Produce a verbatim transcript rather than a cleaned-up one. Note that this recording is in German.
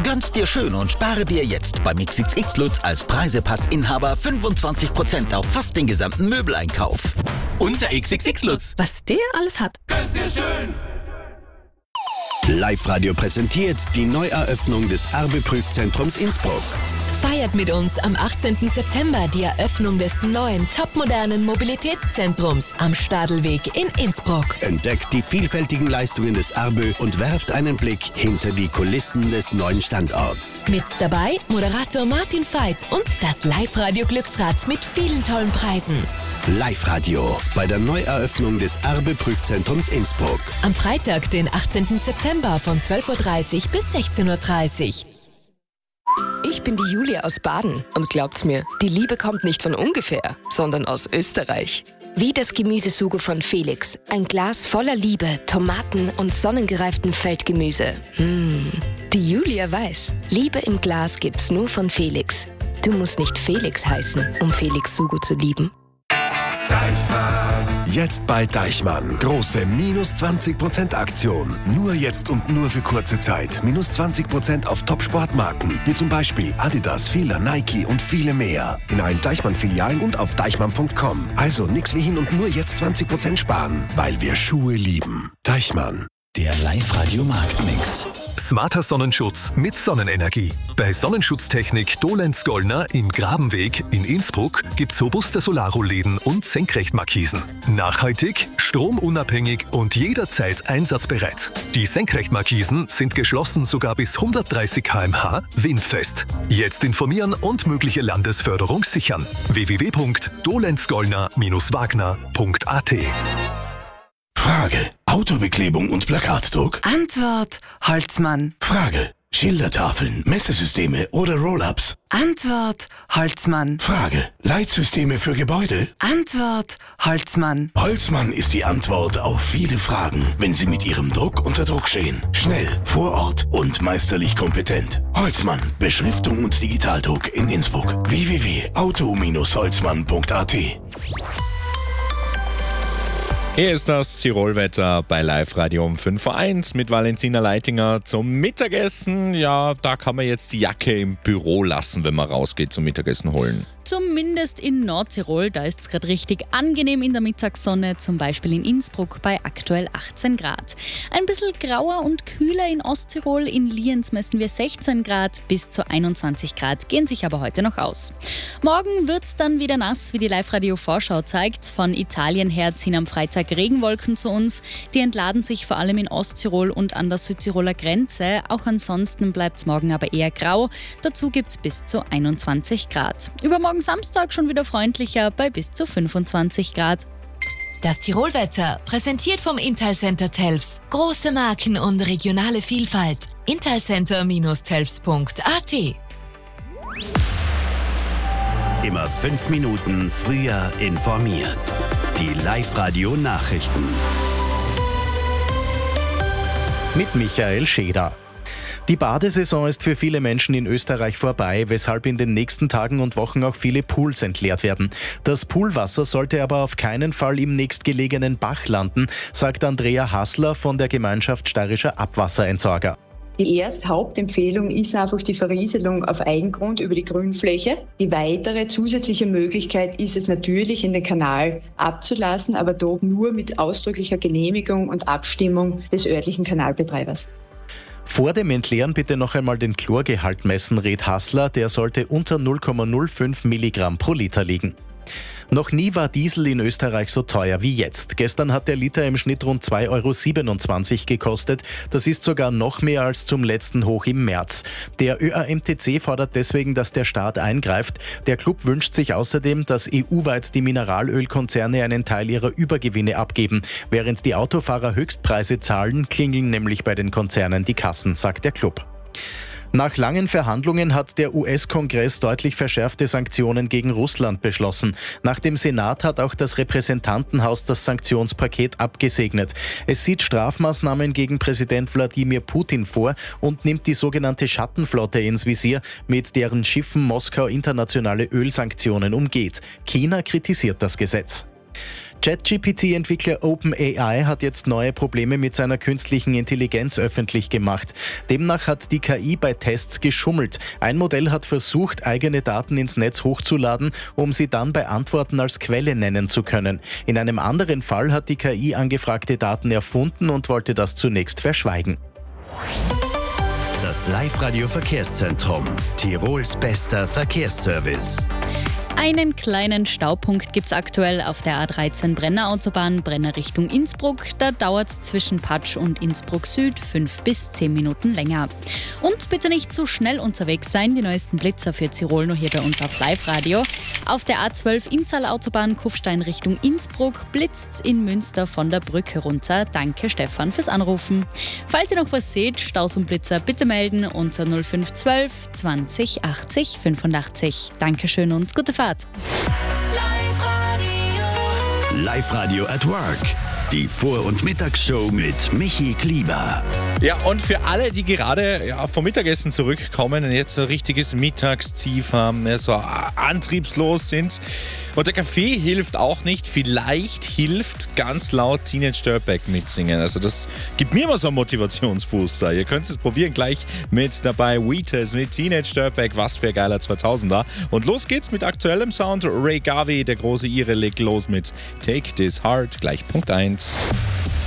Gönn's dir schön und spare dir jetzt beim X X X Lutz als Preisepass-Inhaber fünfundzwanzig Prozent auf fast den gesamten Möbeleinkauf. Unser X X X Lutz. Was der alles hat. Gönn's dir schön! Live-Radio präsentiert die Neueröffnung des Arbe-Prüfzentrums Innsbruck. Feiert mit uns am achtzehnten September die Eröffnung des neuen, topmodernen Mobilitätszentrums am Stadelweg in Innsbruck. Entdeckt die vielfältigen Leistungen des Arbe und werft einen Blick hinter die Kulissen des neuen Standorts. Mit dabei Moderator Martin Veit und das Live-Radio Glücksrad mit vielen tollen Preisen. Live-Radio bei der Neueröffnung des Arbe-Prüfzentrums Innsbruck. Am Freitag, den achtzehnten September von zwölf Uhr dreißig bis sechzehn Uhr dreißig. Ich bin die Julia aus Baden und glaubt's mir, die Liebe kommt nicht von ungefähr, sondern aus Österreich. Wie das Gemüsesugo von Felix. Ein Glas voller Liebe, Tomaten und sonnengereiftem Feldgemüse. Mmh. Die Julia weiß, Liebe im Glas gibt's nur von Felix. Du musst nicht Felix heißen, um Felix Sugo zu lieben. Deichmann. Jetzt bei Deichmann. Große minus zwanzig Prozent Aktion. Nur jetzt und nur für kurze Zeit. Minus zwanzig Prozent auf Top-Sportmarken. Wie zum Beispiel Adidas, Fila, Nike und viele mehr. In allen Deichmann-Filialen und auf deichmann punkt com. Also nix wie hin und nur jetzt zwanzig Prozent sparen. Weil wir Schuhe lieben. Deichmann. Der Live-Radio-Marktmix. Smarter Sonnenschutz mit Sonnenenergie. Bei Sonnenschutztechnik Dolenz-Gollner im Grabenweg in Innsbruck gibt's robuste Solarrollläden und Senkrechtmarkisen. Nachhaltig, stromunabhängig und jederzeit einsatzbereit. Die Senkrechtmarkisen sind geschlossen sogar bis hundertdreißig Kilometer pro Stunde windfest. Jetzt informieren und mögliche Landesförderung sichern. w w w punkt dolenzgollner Bindestrich wagner punkt a t. Frage: Autobeklebung und Plakatdruck? Antwort: Holzmann. Frage: Schildertafeln, Messesysteme oder Roll-ups? Antwort: Holzmann. Frage: Leitsysteme für Gebäude? Antwort: Holzmann. Holzmann ist die Antwort auf viele Fragen, wenn Sie mit Ihrem Druck unter Druck stehen. Schnell, vor Ort und meisterlich kompetent. Holzmann, Beschriftung und Digitaldruck in Innsbruck. w w w punkt auto Bindestrich holzmann punkt a t. Hier ist das Tirolwetter bei Live-Radio um fünf Uhr eins mit Valentina Leitinger zum Mittagessen. Ja, da kann man jetzt die Jacke im Büro lassen, wenn man rausgeht zum Mittagessen holen. Zumindest in Nordtirol, da ist es gerade richtig angenehm in der Mittagssonne, zum Beispiel in Innsbruck bei aktuell achtzehn Grad. Ein bisschen grauer und kühler in Osttirol, in Lienz messen wir sechzehn Grad, bis zu einundzwanzig Grad gehen sich aber heute noch aus. Morgen wird es dann wieder nass, wie die Live-Radio-Vorschau zeigt. Von Italien her ziehen am Freitag Regenwolken zu uns. Die entladen sich vor allem in Osttirol und an der Südtiroler Grenze. Auch ansonsten bleibt es morgen aber eher grau. Dazu gibt es bis zu einundzwanzig Grad. Übermorgen Samstag schon wieder freundlicher bei bis zu fünfundzwanzig Grad. Das Tirolwetter, präsentiert vom Intalcenter Telfs. Große Marken und regionale Vielfalt. intalcenter Bindestrich telfs punkt a t. Immer fünf Minuten früher informiert. Die Live-Radio-Nachrichten. Mit Michael Scheder. Die Badesaison ist für viele Menschen in Österreich vorbei, weshalb in den nächsten Tagen und Wochen auch viele Pools entleert werden. Das Poolwasser sollte aber auf keinen Fall im nächstgelegenen Bach landen, sagt Andrea Hassler von der Gemeinschaft Steirischer Abwasserentsorger. Die erste Hauptempfehlung ist einfach die Verrieselung auf Eigengrund über die Grünfläche. Die weitere zusätzliche Möglichkeit ist es natürlich, in den Kanal abzulassen, aber dort nur mit ausdrücklicher Genehmigung und Abstimmung des örtlichen Kanalbetreibers. Vor dem Entleeren bitte noch einmal den Chlorgehalt messen, rät Hassler. Der sollte unter null Komma null fünf Milligramm pro Liter liegen. Noch nie war Diesel in Österreich so teuer wie jetzt. Gestern hat der Liter im Schnitt rund zwei Euro siebenundzwanzig gekostet. Das ist sogar noch mehr als zum letzten Hoch im März. Der Ö A M T C fordert deswegen, dass der Staat eingreift. Der Club wünscht sich außerdem, dass E U-weit die Mineralölkonzerne einen Teil ihrer Übergewinne abgeben. Während die Autofahrer Höchstpreise zahlen, klingeln nämlich bei den Konzernen die Kassen, sagt der Club. Nach langen Verhandlungen hat der U S-Kongress deutlich verschärfte Sanktionen gegen Russland beschlossen. Nach dem Senat hat auch das Repräsentantenhaus das Sanktionspaket abgesegnet. Es sieht Strafmaßnahmen gegen Präsident Wladimir Putin vor und nimmt die sogenannte Schattenflotte ins Visier, mit deren Schiffen Moskau internationale Ölsanktionen umgeht. China kritisiert das Gesetz. ChatGPT-Entwickler OpenAI hat jetzt neue Probleme mit seiner künstlichen Intelligenz öffentlich gemacht. Demnach hat die K I bei Tests geschummelt. Ein Modell hat versucht, eigene Daten ins Netz hochzuladen, um sie dann bei Antworten als Quelle nennen zu können. In einem anderen Fall hat die K I angefragte Daten erfunden und wollte das zunächst verschweigen. Das Live-Radio-Verkehrszentrum. Tirols bester Verkehrsservice. Einen kleinen Staupunkt gibt es aktuell auf der A dreizehn Brenner Autobahn, Brenner Richtung Innsbruck. Da dauert es zwischen Patsch und Innsbruck Süd fünf bis zehn Minuten länger. Und bitte nicht zu schnell unterwegs sein. Die neuesten Blitzer für Tirol nur hier bei uns auf Live-Radio. Auf der A zwölf Inntal Autobahn Kufstein Richtung Innsbruck blitzt's in Münster von der Brücke runter. Danke Stefan fürs Anrufen. Falls ihr noch was seht, Staus und Blitzer bitte melden unter null fünf eins zwei zwanzig achtzig fünfundachtzig. Dankeschön und gute Fahrt. Live-Radio at Work. Die Vor- und Mittagsshow mit Michi Klieber. Ja, und für alle, die gerade ja, vom Mittagessen zurückkommen und jetzt so ein richtiges Mittagstief haben, ja, so antriebslos sind. Und der Kaffee hilft auch nicht. Vielleicht hilft ganz laut Teenage Dirtbag mitsingen. Also das gibt mir immer so einen Motivationsbooster. Ihr könnt es probieren gleich mit dabei. Wheatus mit Teenage Dirtbag. Was für ein geiler zweitausender. Und los geht's mit aktuellem Sound. Ray Garvey, der große Ire, legt los mit Take This Heart. Gleich Punkt eins.